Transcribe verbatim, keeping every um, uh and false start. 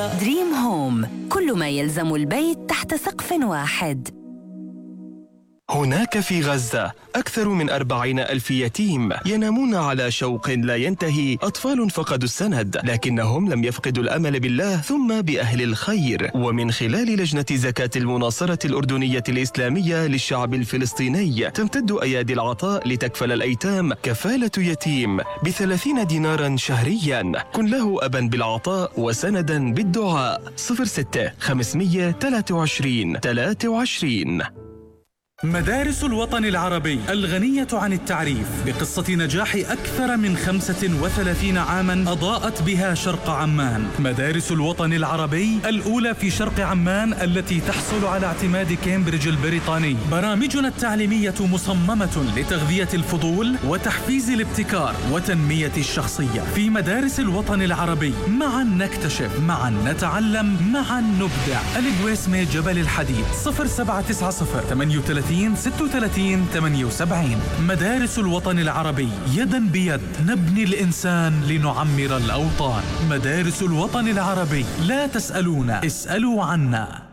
دريم هوم، كل ما يلزم البيت تحت سقف واحد. هناك في غزة أكثر من أربعين ألف يتيم ينامون على شوق لا ينتهي، أطفال فقدوا السند لكنهم لم يفقدوا الأمل بالله ثم بأهل الخير. ومن خلال لجنة زكاة المناصرة الأردنية الإسلامية للشعب الفلسطيني تمتد أيادي العطاء لتكفل الأيتام كفالة يتيم بثلاثين دينارا شهريا. كن له أبا بالعطاء وسندا بالدعاء. صفر ستة خمسمية ثلاثة وعشرين ثلاثة وعشرين. مدارس الوطن العربي الغنية عن التعريف بقصة نجاح أكثر من خمسة وثلاثين عاما أضاءت بها شرق عمان. مدارس الوطن العربي الأولى في شرق عمان التي تحصل على اعتماد كامبريدج البريطاني. برامجنا التعليمية مصممة لتغذية الفضول وتحفيز الابتكار وتنمية الشخصية. في مدارس الوطن العربي معا نكتشف، معا نتعلم، معا نبدع. الجويسمي جبل الحديد. صفر سبعة تسعة صفر ثمانية ثلاثين ستة وثلاثين ثمانية وسبعين. مدارس الوطن العربي، يدا بيد نبني الإنسان لنعمر الأوطان. مدارس الوطن العربي، لا تسألونا، اسألوا عنا.